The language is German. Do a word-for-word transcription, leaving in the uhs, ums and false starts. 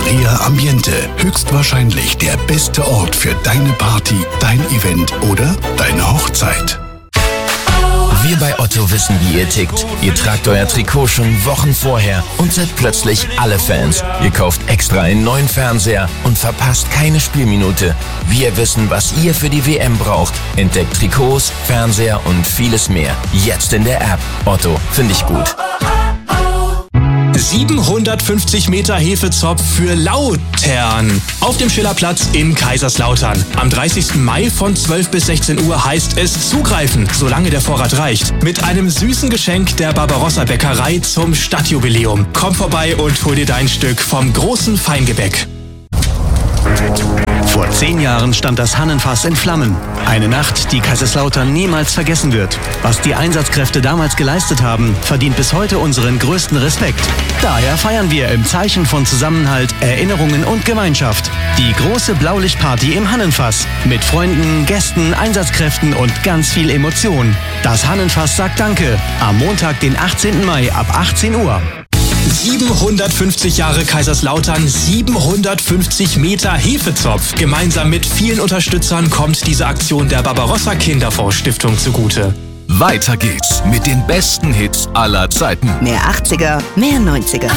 Galleria Ambiente. Höchstwahrscheinlich der beste Ort für deine Party, dein Event oder deine Hochzeit. Wir bei Otto wissen, wie ihr tickt. Ihr tragt euer Trikot schon Wochen vorher und seid plötzlich alle Fans. Ihr kauft extra einen neuen Fernseher und verpasst keine Spielminute. Wir wissen, was ihr für die W M braucht. Entdeckt Trikots, Fernseher und vieles mehr. Jetzt in der App. Otto, finde ich gut. siebenhundertfünfzig Meter Hefezopf für Lautern auf dem Schillerplatz in Kaiserslautern. Am dreißigsten Mai von zwölf bis sechzehn Uhr heißt es zugreifen, solange der Vorrat reicht. Mit einem süßen Geschenk der Barbarossa Bäckerei zum Stadtjubiläum. Komm vorbei und hol dir dein Stück vom großen Feingebäck. Vor zehn Jahren stand das Hannenfass in Flammen. Eine Nacht, die Kaiserslautern niemals vergessen wird. Was die Einsatzkräfte damals geleistet haben, verdient bis heute unseren größten Respekt. Daher feiern wir im Zeichen von Zusammenhalt, Erinnerungen und Gemeinschaft die große Blaulichtparty im Hannenfass. Mit Freunden, Gästen, Einsatzkräften und ganz viel Emotion. Das Hannenfass sagt Danke. Am Montag, den achtzehnten Mai ab achtzehn Uhr. siebenhundertfünfzig Jahre Kaiserslautern, siebenhundertfünfzig Meter Hefezopf. Gemeinsam mit vielen Unterstützern kommt diese Aktion der Barbarossa Kinderfonds Stiftung zugute. Weiter geht's mit den besten Hits aller Zeiten. Mehr achtziger, mehr neunziger.